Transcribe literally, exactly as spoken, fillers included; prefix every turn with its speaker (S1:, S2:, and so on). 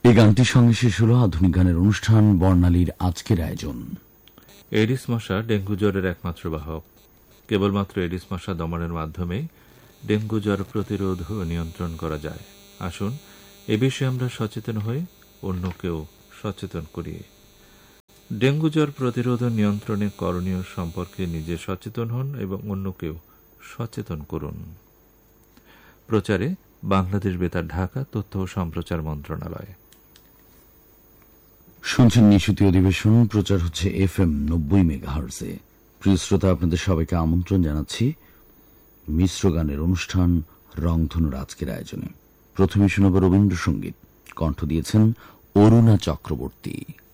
S1: এই গানটির সঙ্গে শেষ হল আধুনিক গানের অনুষ্ঠান বর্ণালীর আজকের আয়োজন।
S2: এডিস মশা ডেঙ্গু জ্বরের একমাত্র বাহক। কেবলমাত্র এডিস মশা দমনের মাধ্যমে ডেঙ্গু জ্বর প্রতিরোধ ও নিয়ন্ত্রণ করা যায়। আসুন এ বিষয়ে আমরা সচেতন হয়ে অন্যকেও সচেতন করি। ডেঙ্গু জ্বর প্রতিরোধ ও নিয়ন্ত্রণে করণীয় সম্পর্কে নিজে সচেতন হন এবং অন্যকেও সচেতন করুন। প্রচারে বাংলাদেশ বেতার, ঢাকা, তথ্য ও সম্প্রচার মন্ত্রণালয়।
S1: শুনছেন নিশুতি অধিবেশন, প্রচার হচ্ছে এফ এম নব্বই মেগাহার্জে। প্রিয় শ্রোতা, আপনাদের সবাইকে আমন্ত্রণ জানাচ্ছি মিশ্র গানের অনুষ্ঠান রংধনুর আজকের আয়োজনে। প্রথমে শোনাব রবীন্দ্রসঙ্গীত, কণ্ঠ দিয়েছেন অরুণা চক্রবর্তী।